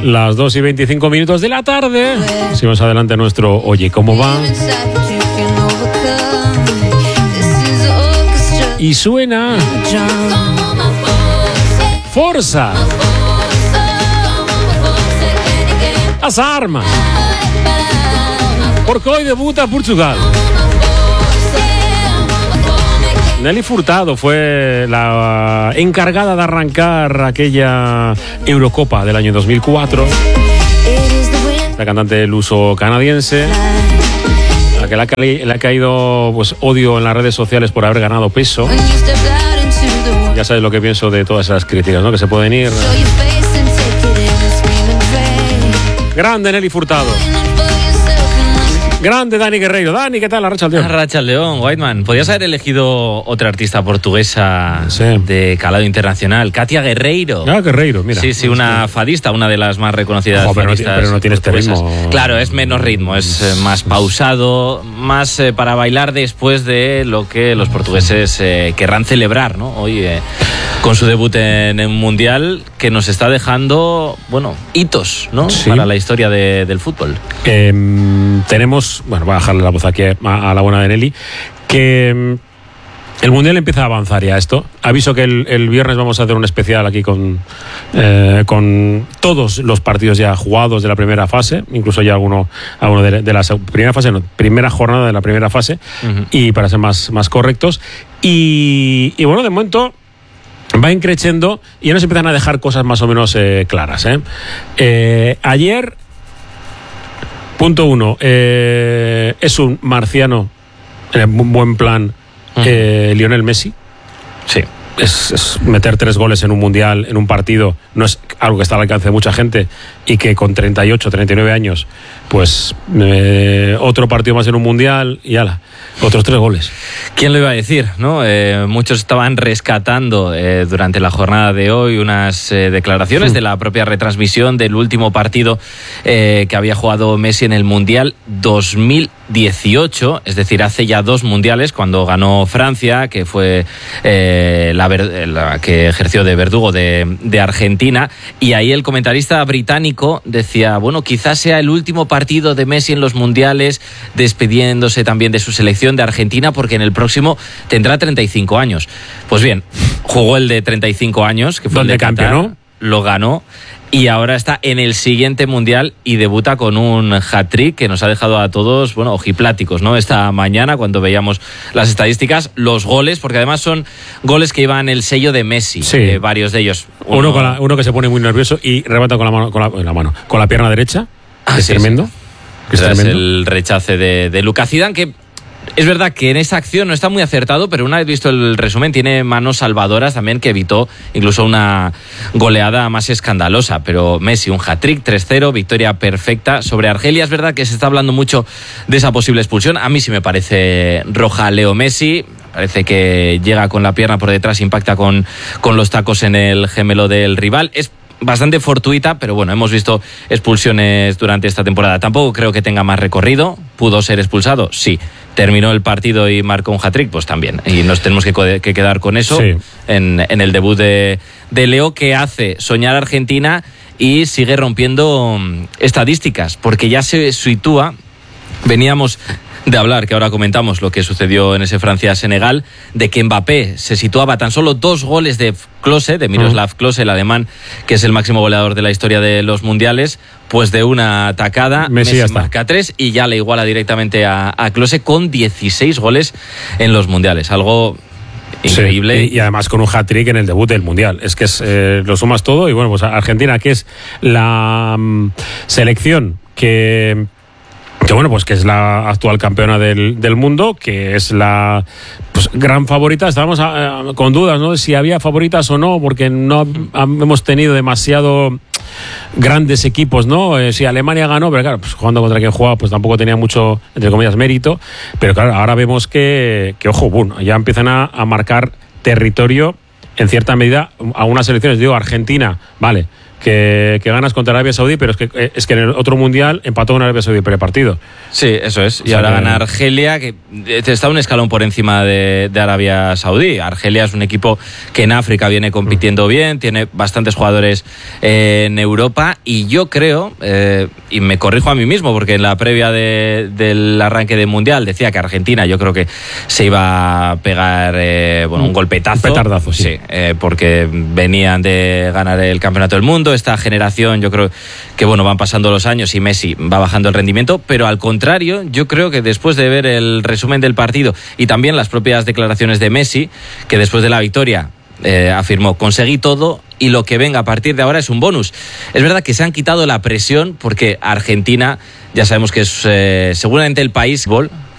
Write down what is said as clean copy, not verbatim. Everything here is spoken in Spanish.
Las 2:25 de la tarde. Seguimos adelante nuestro Oye, ¿cómo va? Y suena Forza. Las armas. Porque hoy debuta Portugal. Nelly Furtado fue la encargada de arrancar aquella Eurocopa del año 2004. La cantante luso-canadiense, a la que le ha caído pues, odio en las redes sociales por haber ganado peso. Ya sabes lo que pienso de todas esas críticas, ¿no? Que se pueden ir. Grande Nelly Furtado. Grande Dani Guerreiro. Dani, ¿qué tal? Arrachaldeón. Arrachaldeón, Whiteman. Podías haber elegido otra artista portuguesa de calado internacional, Katia Guerreiro. Ah, Guerreiro, mira. Sí, una fadista, una de las más reconocidas fadistas. Pero no tiene este ritmo. Claro, es menos ritmo, es más pausado, más para bailar después de lo que los portugueses querrán celebrar, ¿no? Hoy, con su debut en un mundial que nos está dejando, bueno, hitos, ¿no? Sí. Para la historia del fútbol. Tenemos, bueno, voy a dejarle la voz aquí a la buena de Nelly, que el mundial empieza a avanzar ya esto. Aviso que el viernes vamos a hacer un especial aquí con todos los partidos ya jugados de la primera fase, incluso ya alguno de la primera fase, no, primera jornada de la primera fase, y para ser más correctos. Y bueno, de momento va increciendo y ya nos empiezan a dejar cosas más o menos claras. Ayer, punto 1, es un marciano en buen plan Lionel Messi. Sí. Es meter 3 goles en un mundial, en un partido, no es algo que está al alcance de mucha gente y que con 38, 39 años, pues otro partido más en un mundial y ala, otros 3 goles. ¿Quién lo iba a decir, no? Muchos estaban rescatando durante la jornada de hoy unas declaraciones de la propia retransmisión del último partido que había jugado Messi en el Mundial 2018, es decir, hace ya 2 mundiales, cuando ganó Francia, que fue la que ejerció de verdugo de Argentina, y ahí el comentarista británico decía, bueno, quizás sea el último partido de Messi en los mundiales, despidiéndose también de su selección de Argentina, porque en el próximo tendrá 35 años. Pues bien, jugó el de 35 años, que fue el de Qatar, ¿no? Lo ganó, y ahora está en el siguiente mundial y debuta con un hat-trick que nos ha dejado a todos, bueno, ojipláticos, ¿no? Esta mañana, cuando veíamos las estadísticas, los goles, porque además son goles que llevan el sello de Messi, sí. Varios de ellos. Uno que se pone muy nervioso y rebata con la pierna derecha, que es tremendo. Es el rechace de Lucas Zidane, que es verdad que en esa acción no está muy acertado, pero una vez visto el resumen tiene manos salvadoras también, que evitó incluso una goleada más escandalosa. Pero Messi, un hat-trick, 3-0, victoria perfecta sobre Argelia. Es verdad que se está hablando mucho de esa posible expulsión. A mí sí me parece roja a Leo Messi. Parece que llega con la pierna por detrás, impacta con los tacos en el gemelo del rival. Es bastante fortuita, pero bueno, hemos visto expulsiones durante esta temporada. Tampoco creo que tenga más recorrido. ¿Pudo ser expulsado? Sí. ¿Terminó el partido y marcó un hat-trick? Pues también. Y nos tenemos que quedar con eso, sí. en el debut de Leo, que hace soñar a Argentina y sigue rompiendo estadísticas, porque ya se sitúa. Veníamos de hablar, que ahora comentamos lo que sucedió en ese Francia-Senegal, de que Mbappé se situaba tan solo 2 goles de Klose, de Miroslav Klose, el alemán, que es el máximo goleador de la historia de los mundiales. Pues de una atacada, Messi marca 3 y ya le iguala directamente a Klose con 16 goles en los mundiales. Algo increíble. Sí, y además con un hat-trick en el debut del mundial. Es que lo sumas todo y bueno, pues Argentina, que es la selección que bueno, pues que es la actual campeona del mundo, que es la gran favorita. Estábamos con dudas, ¿no?, de si había favoritas o no, porque no hemos tenido demasiado grandes equipos, ¿no? Si Alemania ganó, pero claro, pues jugando contra quien jugaba, pues tampoco tenía mucho, entre comillas, mérito. Pero claro, ahora vemos que ojo, bueno, ya empiezan a marcar territorio en cierta medida a unas selecciones. Digo, Argentina, vale, que ganas contra Arabia Saudí, pero es que en el otro mundial empató con Arabia Saudí el primer partido. Sí, eso es. Y ahora gana Argelia, que está un escalón por encima de Arabia Saudí. Argelia es un equipo que en África viene compitiendo bien, tiene bastantes jugadores en Europa, y yo creo, y me corrijo a mí mismo, porque en la previa del arranque del mundial decía que Argentina, yo creo que se iba a pegar un golpetazo. Un petardazo, sí. Porque venían de ganar el campeonato del mundo. Esta generación, yo creo que van pasando los años y Messi va bajando el rendimiento, pero al contrario, yo creo que después de ver el resumen del partido y también las propias declaraciones de Messi, que después de la victoria afirmó: conseguí todo y lo que venga a partir de ahora es un bonus. Es verdad que se han quitado la presión, porque Argentina ya sabemos que es seguramente el país